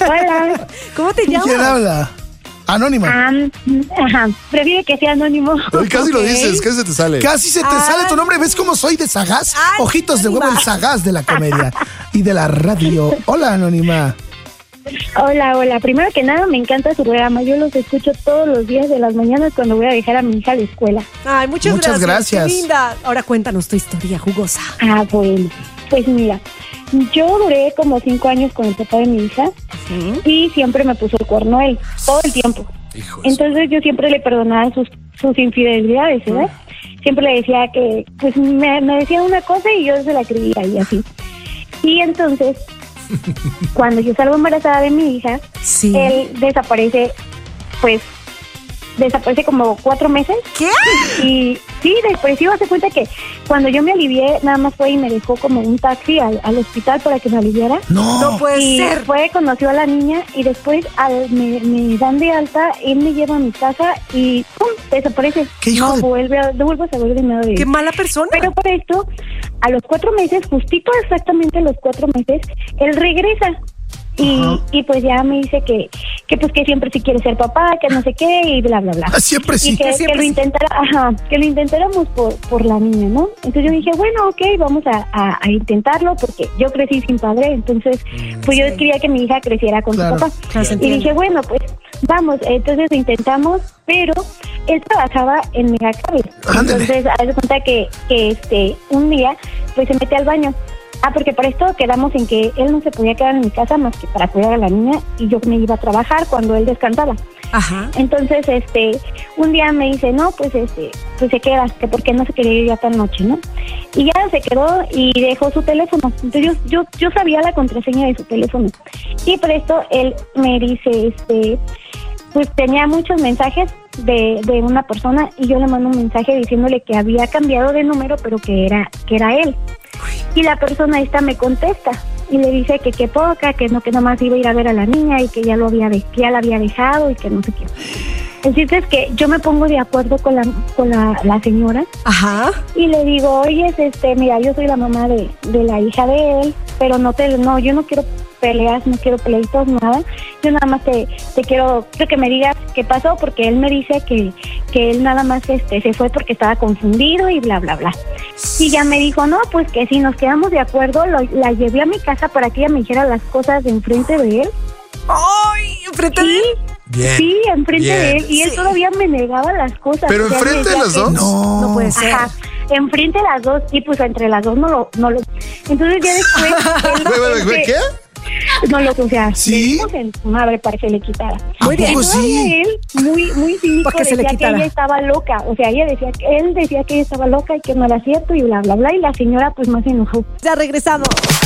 Hola. ¿Cómo te llamas? ¿Quién habla? Anónima. Prefiere que sea anónimo. Hoy casi lo dices, ¿qué se te sale? Casi se te sale tu nombre. ¿Ves cómo soy de sagaz? Ojitos de huevo, el sagaz de la comedia y de la radio. Hola, Anónima. Hola. Primero que nada, me encanta su programa. Yo los escucho todos los días de las mañanas cuando voy a dejar a mi hija a la escuela. Ay, muchas gracias. Qué linda. Ahora cuéntanos tu historia jugosa. Bueno. Pues mira, yo duré como 5 años con el papá de mi hija y siempre me puso el cuerno él, todo el tiempo. Entonces yo siempre le perdonaba sus infidelidades, ¿verdad? Siempre le decía que, pues me decía una cosa y yo se la creía y así. Y entonces, cuando yo salgo embarazada de mi hija, él desaparece como 4 meses. ¿Qué? Y sí, depresivo. Hace cuenta que cuando yo me alivié, nada más fue y me dejó como un taxi al hospital para que me aliviara. No puede ser. Conoció a la niña y después me dan de alta, él me lleva a mi casa y ¡pum! Desaparece. ¿Qué hijo no vuelvo a saber de nada de él. Qué mala persona. Pero por esto, a los 4 meses, justito exactamente a los 4 meses, él regresa. Y pues ya me dice que pues que siempre sí quiere ser papá, que no sé qué y bla bla bla. Siempre sí. Y que lo intentáramos por la niña, ¿no? Entonces yo dije, bueno, ok, vamos a intentarlo porque yo crecí sin padre, entonces pues yo quería que mi hija creciera con su papá. Y dije, bueno, pues vamos, entonces lo intentamos, pero él trabajaba en Megacable. Entonces, haz de cuenta que un día pues se mete al baño. Porque para esto quedamos en que él no se podía quedar en mi casa más que para cuidar a la niña y yo me iba a trabajar cuando él descansaba. Entonces, un día me dice, no, pues se queda, que porque no se quería ir ya tan noche, ¿no? Y ya se quedó y dejó su teléfono. Entonces yo sabía la contraseña de su teléfono. Y por esto él me dice, pues tenía muchos mensajes de una persona y yo le mando un mensaje diciéndole que había cambiado de número, pero que era él. Y la persona esta me contesta y le dice que qué poca, que nada más iba a ir a ver a la niña y que ya la había dejado y que no sé qué. El chiste es que yo me pongo de acuerdo con la señora. Y le digo, oye, mira, yo soy la mamá de la hija de él, pero yo no quiero peleas, no quiero pleitos, nada. Yo nada más te quiero que me digas qué pasó, porque él me dice que él nada más se fue porque estaba confundido y bla, bla, bla. Y ya me dijo, no, pues que si nos quedamos de acuerdo, la llevé a mi casa para que ella me dijera las cosas de enfrente de él. ¡Ay! ¿Enfrente de él? Bien. Sí, enfrente de él. Y él todavía me negaba las cosas. ¿Pero enfrente de las dos? No puede ser. Enfrente de las dos. Y pues entre las dos no lo. Entonces ya después. ¿Qué? No lo, o sea, ¿sí? En su madre para que se le quitara. Muy bien. Sí. Él, muy cínico, Para que decía que ella estaba loca. O sea, él decía que ella estaba loca y que no era cierto y bla, bla, bla. Y la señora pues más se enojó. Ya regresamos.